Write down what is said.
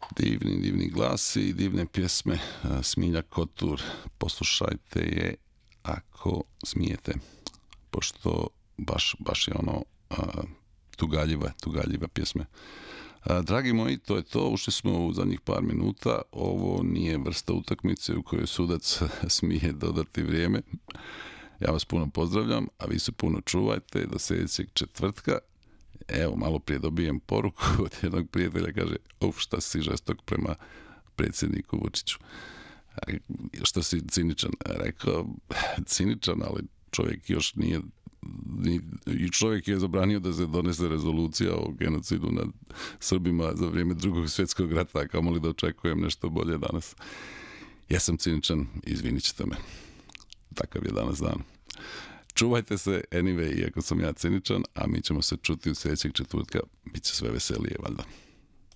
Divni glasi i divne pjesme. Smilja Kotur, poslušajte je ako smijete, pošto baš je ono tugaljiva pjesme. Dragi moji, to je to. Ušli smo u zadnjih par minuta. Ovo nije vrsta utakmice u kojoj sudac smije dodati vrijeme. Ja vas puno pozdravljam, a vi se puno čuvajte do sljedećeg četvrtka. Evo, malo prije dobijem poruku od jednog prijatelja, kaže, šta si žestok prema predsjedniku Vučiću. Što si ciničan? Rekao, ciničan, ali čovjek još nije, i čovjek je zabranio da se donese rezolucija o genocidu nad Srbima za vrijeme Drugog svjetskog rata, a kamoli da očekujem nešto bolje danas. Ja sam ciničan, izvinit ćete me. Takav je danas dan. Čuvajte se, anyway, iako sam ja ciničan, a mi ćemo se čuti u sljedećeg četvrtka. Biće sve veselije, valjda.